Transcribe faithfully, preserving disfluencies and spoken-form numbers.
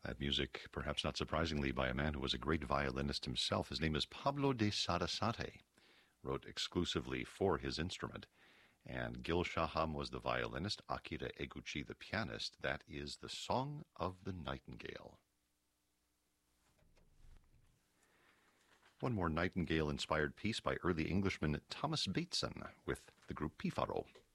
That music, perhaps not surprisingly, by a man who was a great violinist himself. His name is Pablo de Sarasate, wrote exclusively for his instrument. And Gil Shaham was the violinist, Akira Eguchi the pianist. That is the Song of the Nightingale. One more Nightingale-inspired piece by early Englishman Thomas Bateson with the group Pifaro.